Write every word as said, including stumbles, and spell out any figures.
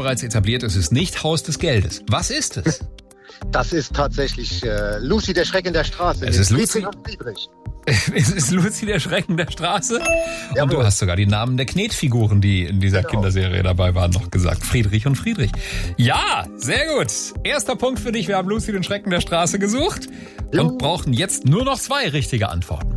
bereits etabliert, es ist nicht Haus des Geldes. Was ist es? Das ist tatsächlich äh, Lucy, der Schrecken der Straße. Es ist Lucy. Friedrich und Friedrich. Es ist Lucy, der Schrecken der Straße. Jawohl. Und du hast sogar die Namen der Knetfiguren, die in dieser Genau. Kinderserie dabei waren, noch gesagt. Friedrich und Friedrich. Ja, sehr gut. Erster Punkt für dich. Wir haben Lucy, den Schrecken der Straße gesucht und Juhu. brauchen jetzt nur noch zwei richtige Antworten.